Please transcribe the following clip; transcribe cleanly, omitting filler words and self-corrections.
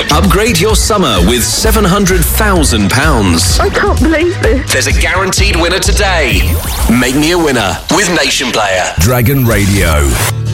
Upgrade your summer with £700,000. I can't believe this. There's a guaranteed winner today. Make me a winner with Nation Player. Dragon Radio.